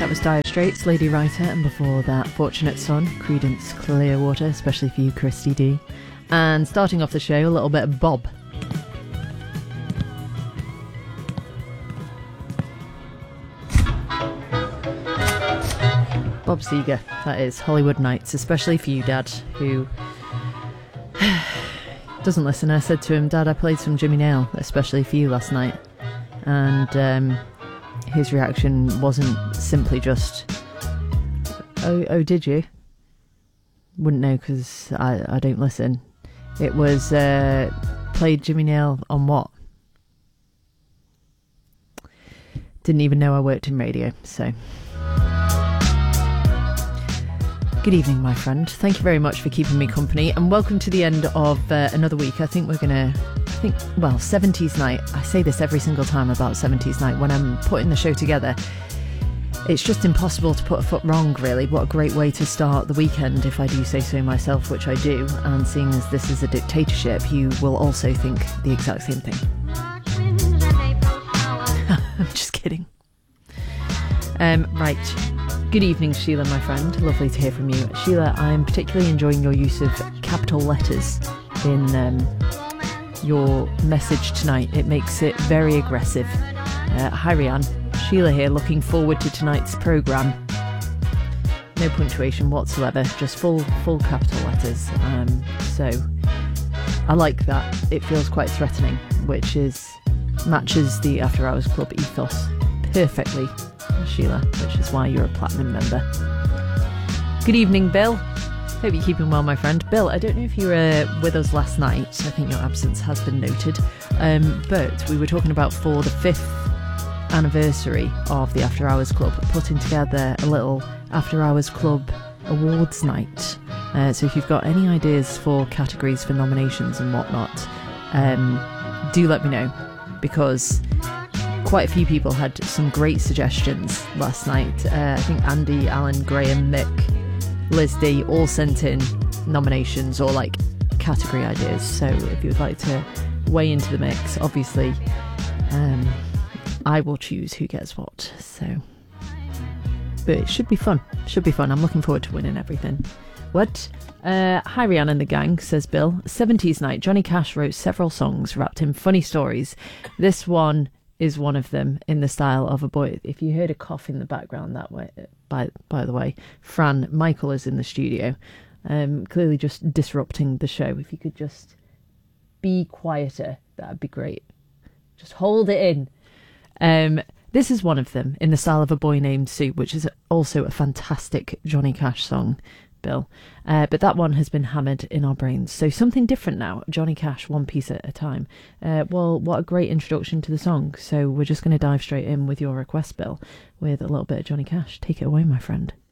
was Dire Straits, Lady Writer, and before that, Fortunate Son, Creedence Clearwater, especially for you, Christy D. And starting off the show, a little bit of Bob. Bob Seger, that is, Hollywood Nights, especially for you, Dad, who doesn't listen. I said to him, Dad, I played some Jimmy Nail, especially for you last night. And his reaction wasn't simply just, oh, did you? Wouldn't know because I don't listen. It was, played Jimmy Nail on what? Didn't even know I worked in radio, so... Good evening, my friend. Thank you very much for keeping me company, and welcome to the end of another week. I think we're gonna, 70s night. I say this every single time about 70s night when I'm putting the show together. It's just impossible to put a foot wrong, really. What a great way to start the weekend, if I do say so myself, which I do. And seeing as this is a dictatorship, you will also think the exact same thing. I'm just kidding. Right. Good evening, Sheila, my friend. Lovely to hear from you. Sheila, I'm particularly enjoying your use of capital letters in your message tonight. It makes it very aggressive. Hi, Rianne. Sheila here, looking forward to tonight's programme. No punctuation whatsoever, just full capital letters. So I like that. It feels quite threatening, which matches the After Hours Club ethos perfectly, Sheila, which is why you're a platinum member. Good evening, Bill. Hope you're keeping well, my friend. Bill, I don't know if you were with us last night. I think your absence has been noted. But we were talking about, for the 5th anniversary of the After Hours Club, putting together a little After Hours Club awards night. So if you've got any ideas for categories for nominations and whatnot, do let me know, because quite a few people had some great suggestions last night. I think Andy, Alan, Graham, Mick, Liz D all sent in nominations or like category ideas. So if you would like to weigh into the mix, obviously I will choose who gets what. So, but it should be fun. I'm looking forward to winning everything. What? Hi, Rihanna and the gang, says Bill. 70s night. Johnny Cash wrote several songs wrapped in funny stories. This one is one of them, in the style of a boy. If you heard a cough in the background that way, by the way, Michael is in the studio, clearly just disrupting the show. If you could just be quieter, that'd be great. Just hold it in. This is one of them, in the style of A Boy Named Sue, which is also a fantastic Johnny Cash song, Bill. But that one has been hammered in our brains. So something different now. Johnny Cash, one piece at a time. Well, what a great introduction to the song. So we're just going to dive straight in with your request, Bill, with a little bit of Johnny Cash. Take it away, my friend.